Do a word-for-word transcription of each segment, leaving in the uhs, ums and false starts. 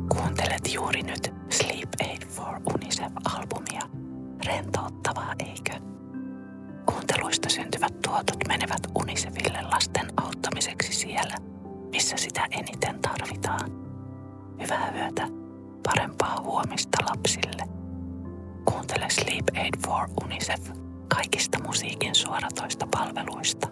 Kuuntelet juuri nyt Sleep Aid for UNICEF-albumia. Rentouttavaa, eikö? Kuunteluista syntyvät tuotot menevät UNICEFille lasten auttamiseksi siellä, missä sitä eniten tarvitaan. Hyvää yötä, parempaa huomista lapsille. Kuuntele Sleep Aid for UNICEF kaikista musiikin suoratoista palveluista.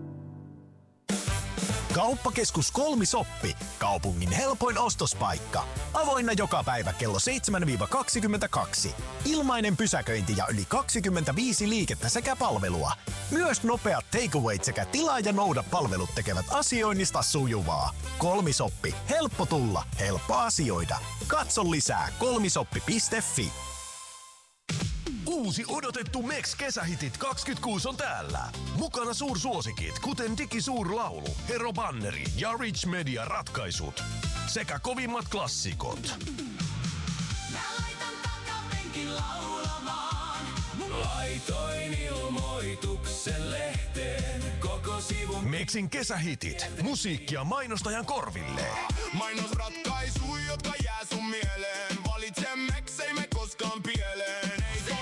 Kauppakeskus Kolmisoppi. Kaupungin helpoin ostospaikka. Avoinna joka päivä kello seitsemän kaksikymmentäkaksi. Ilmainen pysäköinti ja yli kaksikymmentäviisi liikettä sekä palvelua. Myös nopeat takeawayt sekä tilaa ja nouda palvelut tekevät asioinnista sujuvaa. Kolmisoppi. Helppo tulla, helppo asioida. Katso lisää kolmisoppi piste fi. Uusi odotettu Mex kesähitit kaksikymmentäkuusi on täällä. Mukana suursuosikit, kuten Digisuurlaulu, Hero Banneri ja Rich Media ratkaisut. Sekä kovimmat klassikot. Mä laitan takapenkin laulamaan. Laitoin ilmoituksen lehteen koko sivun. Mexin kesähitit. Musiikkia mainostajan korville. Mainosratkaisu, jotka jää sun mieleen. Valitse Mex, ei me koskaan pieleen.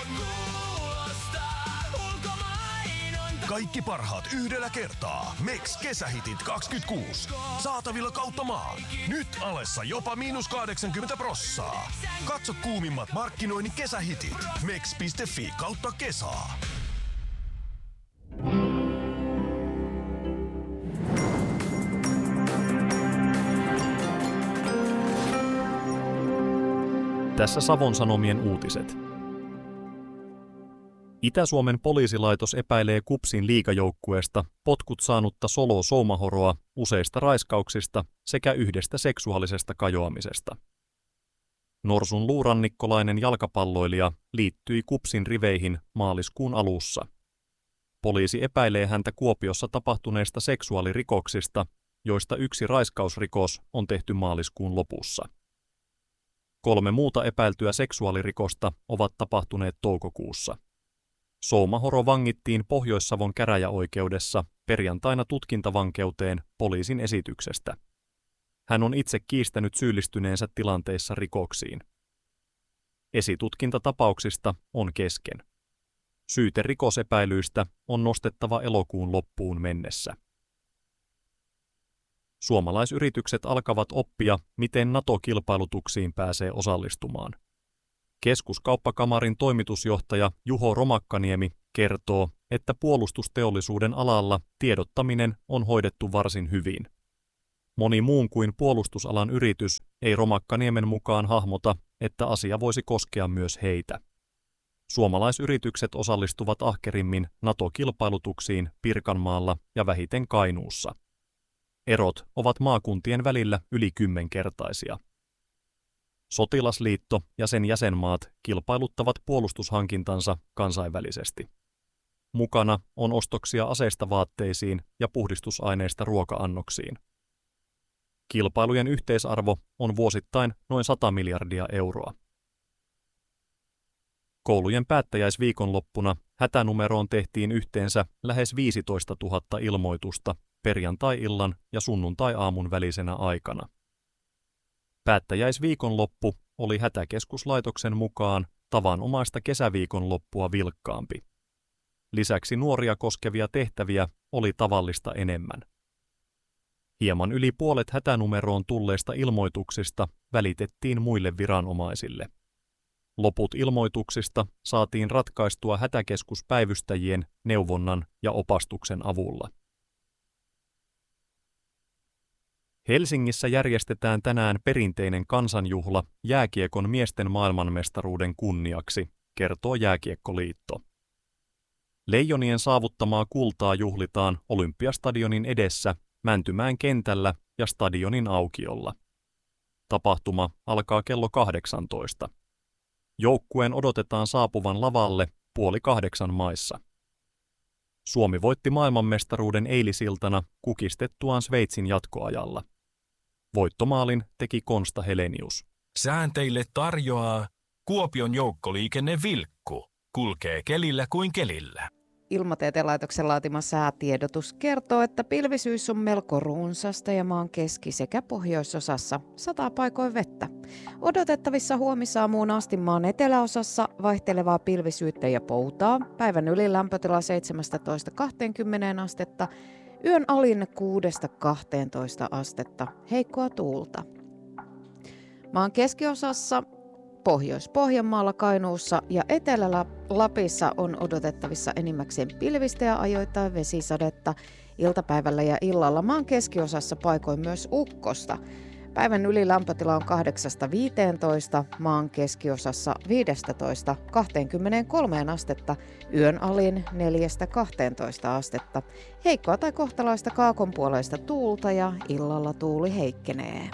Kaikki parhaat yhdellä kertaa. Mex kesähitit kaksikymmentäkuusi. Saatavilla kautta maan. Nyt alessa jopa miinus kahdeksankymmentä prossaa. Katso kuumimmat markkinoinnin kesähitit. mex piste fi kautta kesaa. Tässä Savon Sanomien uutiset. Itä-Suomen poliisilaitos epäilee KuPSin liigajoukkueesta potkut saanutta Solo Soumahoroa useista raiskauksista sekä yhdestä seksuaalisesta kajoamisesta. Norsun luurannikkolainen jalkapalloilija liittyi KuPSin riveihin maaliskuun alussa. Poliisi epäilee häntä Kuopiossa tapahtuneista seksuaalirikoksista, joista yksi raiskausrikos on tehty maaliskuun lopussa. Kolme muuta epäiltyä seksuaalirikosta ovat tapahtuneet toukokuussa. Soumahoro vangittiin Pohjois-Savon käräjäoikeudessa perjantaina tutkintavankeuteen poliisin esityksestä. Hän on itse kiistänyt syyllistyneensä tilanteissa rikoksiin. Esitutkintatapauksista on kesken. Syyte rikosepäilyistä on nostettava elokuun loppuun mennessä. Suomalaisyritykset alkavat oppia, miten NATO-kilpailutuksiin pääsee osallistumaan. Keskuskauppakamarin toimitusjohtaja Juho Romakkaniemi kertoo, että puolustusteollisuuden alalla tiedottaminen on hoidettu varsin hyvin. Moni muun kuin puolustusalan yritys ei Romakkaniemen mukaan hahmota, että asia voisi koskea myös heitä. Suomalaisyritykset osallistuvat ahkerimmin NATO-kilpailutuksiin Pirkanmaalla ja vähiten Kainuussa. Erot ovat maakuntien välillä yli kymmenkertaisia. Sotilasliitto ja sen jäsenmaat kilpailuttavat puolustushankintansa kansainvälisesti. Mukana on ostoksia aseista vaatteisiin ja puhdistusaineista ruoka-annoksiin. Kilpailujen yhteisarvo on vuosittain noin sata miljardia euroa. Koulujen päättäjäisviikonloppuna hätänumeroon tehtiin yhteensä lähes viisitoistatuhatta ilmoitusta perjantai-illan ja sunnuntai-aamun välisenä aikana. Päättäjäisviikonloppu oli Hätäkeskuslaitoksen mukaan tavanomaista kesäviikonloppua vilkkaampi. Lisäksi nuoria koskevia tehtäviä oli tavallista enemmän. Hieman yli puolet hätänumeroon tulleista ilmoituksista välitettiin muille viranomaisille. Loput ilmoituksista saatiin ratkaistua hätäkeskuspäivystäjien neuvonnan ja opastuksen avulla. Helsingissä järjestetään tänään perinteinen kansanjuhla jääkiekon miesten maailmanmestaruuden kunniaksi, kertoo Jääkiekkoliitto. Leijonien saavuttamaa kultaa juhlitaan Olympiastadionin edessä, Mäntymäen kentällä ja stadionin aukiolla. Tapahtuma alkaa kello kahdeksantoista. Joukkueen odotetaan saapuvan lavalle puoli kahdeksan maissa. Suomi voitti maailmanmestaruuden eilisiltana kukistettuaan Sveitsin jatkoajalla. Voittomaalin teki Konsta Helenius. Sään teille tarjoaa Kuopion joukkoliikenne Vilkku. Kulkee kelillä kuin kelillä. Ilmatieteen laitoksen laatima säätiedotus kertoo, että pilvisyys on melko runsasta ja maan keski- sekä pohjoisosassa sataa paikoin vettä. Odotettavissa huomisaamuun asti maan eteläosassa vaihtelevaa pilvisyyttä ja poutaa. Päivän ylin lämpötila seitsemästätoista kaksikymmentä astetta, yön alin kuudesta kahteentoista astetta, heikkoa tuulta. Maan keskiosassa, Pohjois-Pohjanmaalla, Kainuussa ja Etelä-Lapissa on odotettavissa enimmäkseen pilvistä ja ajoittain vesisadetta. Iltapäivällä ja illalla maan keskiosassa paikoin myös ukkosta. Päivän ylilämpötila on kahdeksasta viiteentoista, maan keskiosassa viidestätoista kaksikymmentäkolme astetta, yön alin neljästä kahteentoista astetta. Heikkoa tai kohtalaista kaakonpuoleista tuulta ja illalla tuuli heikkenee.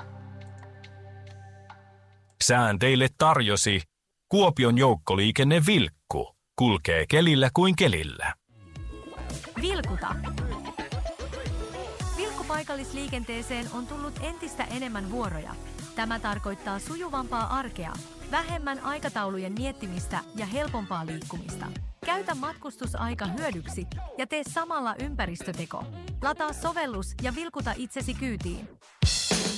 Sään teille tarjosi Kuopion joukkoliikenne Vilkku. Kulkee kelillä kuin kelillä. Vilkuta. Vilkkupaikallisliikenteeseen on tullut entistä enemmän vuoroja. Tämä tarkoittaa sujuvampaa arkea, vähemmän aikataulujen miettimistä ja helpompaa liikkumista. Käytä matkustusaika hyödyksi ja tee samalla ympäristöteko. Lataa sovellus ja vilkuta itsesi kyytiin.